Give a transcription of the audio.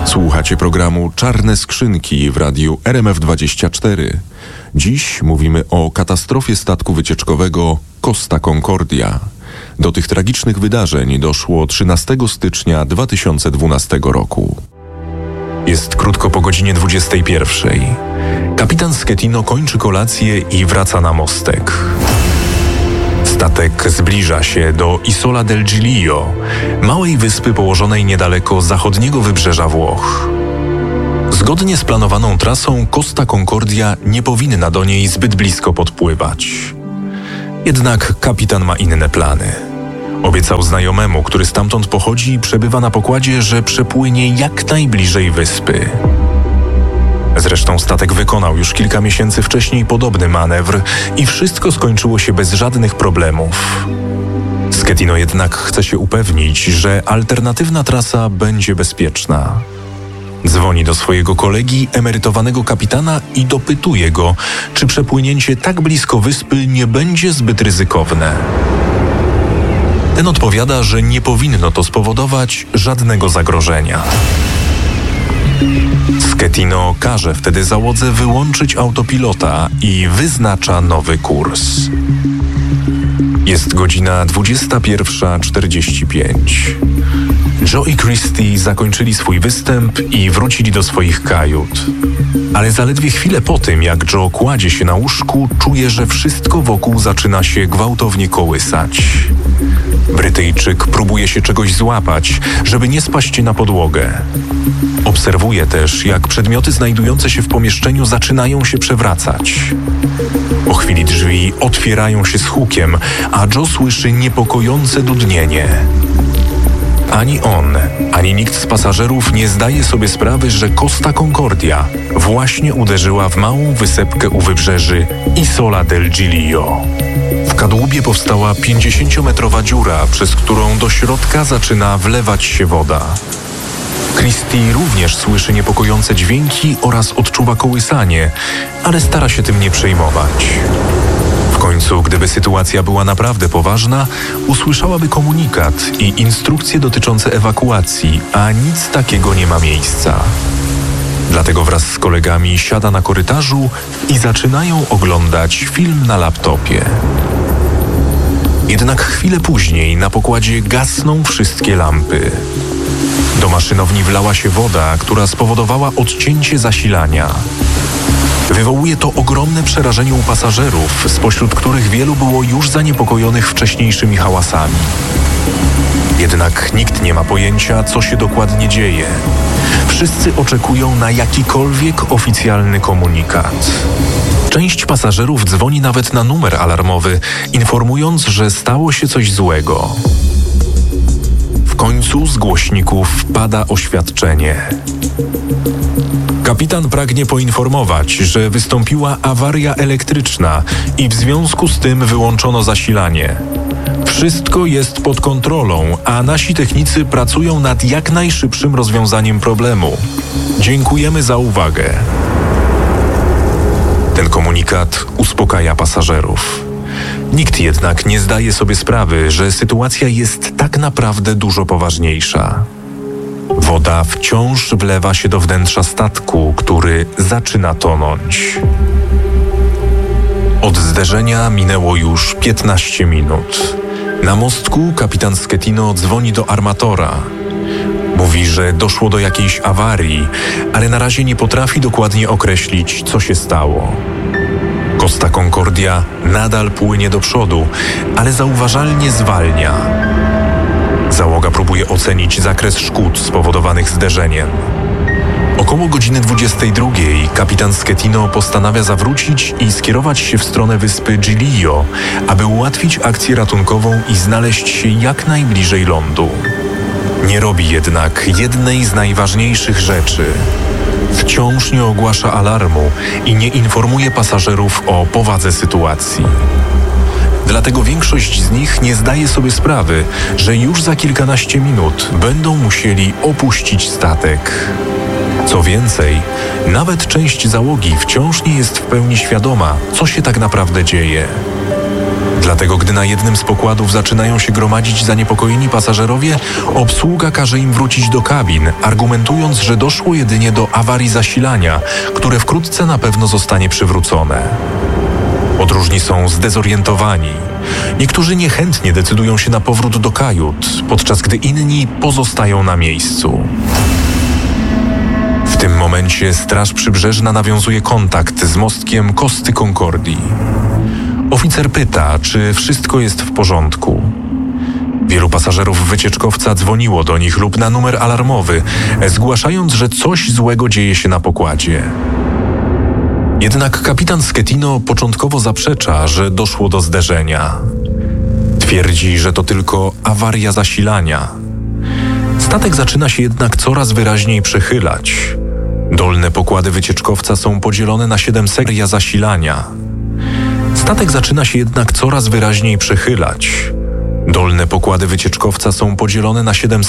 Słuchacie programu Czarne Skrzynki w radiu RMF24. Dziś mówimy o katastrofie statku wycieczkowego Costa Concordia. Do tych tragicznych wydarzeń doszło 13 stycznia 2012 roku. Jest krótko po godzinie 21. Kapitan Schettino kończy kolację i wraca na mostek. Statek zbliża się do Isola del Giglio, małej wyspy położonej niedaleko zachodniego wybrzeża Włoch. Zgodnie z planowaną trasą Costa Concordia nie powinna do niej zbyt blisko podpływać. Jednak kapitan ma inne plany. Obiecał znajomemu, który stamtąd pochodzi i przebywa na pokładzie, że przepłynie jak najbliżej wyspy. Zresztą statek wykonał już kilka miesięcy wcześniej podobny manewr i wszystko skończyło się bez żadnych problemów. Schettino jednak chce się upewnić, że alternatywna trasa będzie bezpieczna. Dzwoni do swojego kolegi, emerytowanego kapitana i dopytuje go, czy przepłynięcie tak blisko wyspy nie będzie zbyt ryzykowne. Ten odpowiada, że nie powinno to spowodować żadnego zagrożenia. Schettino każe wtedy załodze wyłączyć autopilota i wyznacza nowy kurs. Jest godzina 21:45. Joe i Christy zakończyli swój występ i wrócili do swoich kajut. Ale zaledwie chwilę po tym, jak Joe kładzie się na łóżku, czuje, że wszystko wokół zaczyna się gwałtownie kołysać. Brytyjczyk próbuje się czegoś złapać, żeby nie spaść na podłogę. Obserwuje też, jak przedmioty znajdujące się w pomieszczeniu zaczynają się przewracać. Po chwili drzwi otwierają się z hukiem, a Joe słyszy niepokojące dudnienie. Ani on, ani nikt z pasażerów nie zdaje sobie sprawy, że Costa Concordia właśnie uderzyła w małą wysepkę u wybrzeży Isola del Giglio. W kadłubie powstała 50-metrowa dziura, przez którą do środka zaczyna wlewać się woda. Christy również słyszy niepokojące dźwięki oraz odczuwa kołysanie, ale stara się tym nie przejmować. W końcu, gdyby sytuacja była naprawdę poważna, usłyszałaby komunikat i instrukcje dotyczące ewakuacji, a nic takiego nie ma miejsca. Dlatego wraz z kolegami siada na korytarzu i zaczynają oglądać film na laptopie. Jednak chwilę później na pokładzie gasną wszystkie lampy. Do maszynowni wlała się woda, która spowodowała odcięcie zasilania. Wywołuje to ogromne przerażenie u pasażerów, spośród których wielu było już zaniepokojonych wcześniejszymi hałasami. Jednak nikt nie ma pojęcia, co się dokładnie dzieje. Wszyscy oczekują na jakikolwiek oficjalny komunikat. Część pasażerów dzwoni nawet na numer alarmowy, informując, że stało się coś złego. W końcu z głośników pada oświadczenie. Kapitan pragnie poinformować, że wystąpiła awaria elektryczna i w związku z tym wyłączono zasilanie. Wszystko jest pod kontrolą, a nasi technicy pracują nad jak najszybszym rozwiązaniem problemu. Dziękujemy za uwagę. Ten komunikat uspokaja pasażerów. Nikt jednak nie zdaje sobie sprawy, że sytuacja jest tak naprawdę dużo poważniejsza. Woda wciąż wlewa się do wnętrza statku, który zaczyna tonąć. Od zderzenia minęło już 15 minut. Na mostku kapitan Schettino dzwoni do armatora. Mówi, że doszło do jakiejś awarii, ale na razie nie potrafi dokładnie określić, co się stało. Costa Concordia nadal płynie do przodu, ale zauważalnie zwalnia. Załoga próbuje ocenić zakres szkód spowodowanych zderzeniem. Około godziny 22 kapitan Schettino postanawia zawrócić i skierować się w stronę wyspy Giglio, aby ułatwić akcję ratunkową i znaleźć się jak najbliżej lądu. Nie robi jednak jednej z najważniejszych rzeczy. Wciąż nie ogłasza alarmu i nie informuje pasażerów o powadze sytuacji. Dlatego większość z nich nie zdaje sobie sprawy, że już za kilkanaście minut będą musieli opuścić statek. Co więcej, nawet część załogi wciąż nie jest w pełni świadoma, co się tak naprawdę dzieje. Dlatego, gdy na jednym z pokładów zaczynają się gromadzić zaniepokojeni pasażerowie, obsługa każe im wrócić do kabin, argumentując, że doszło jedynie do awarii zasilania, które wkrótce na pewno zostanie przywrócone. Podróżni są zdezorientowani. Niektórzy niechętnie decydują się na powrót do kajut, podczas gdy inni pozostają na miejscu. W tym momencie Straż Przybrzeżna nawiązuje kontakt z mostkiem Costa Concordii. Oficer pyta, czy wszystko jest w porządku. Wielu pasażerów wycieczkowca dzwoniło do nich lub na numer alarmowy, zgłaszając, że coś złego dzieje się na pokładzie. Jednak kapitan Schettino początkowo zaprzecza, że doszło do zderzenia. Twierdzi, że to tylko awaria zasilania. Statek zaczyna się jednak coraz wyraźniej przechylać. Dolne pokłady wycieczkowca są podzielone na 7 serii zasilania. Statek zaczyna się jednak coraz wyraźniej przechylać. Dolne pokłady wycieczkowca są podzielone na 7